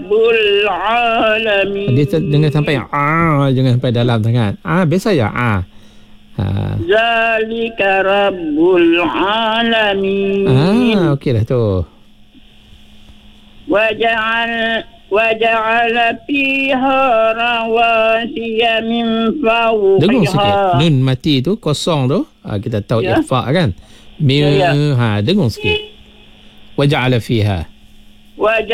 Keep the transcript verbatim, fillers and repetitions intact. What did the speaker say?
Rabbul Alamin. Dia ter- jangan sampai ah, jangan sampai dalam sangat. Ah, biasa ya ah. Ha. Zalika Rabbul Alamin. Ah, okey dah tu. Waja'al waja'ala fiha rawasiya min Dengung sikit. fawqiha. Nun mati tu kosong tu. Ah, kita tahu Ya. ikhfa kan. Mi Ya, ya. ha dengung sikit. Waja'ala fiha. Waja'ala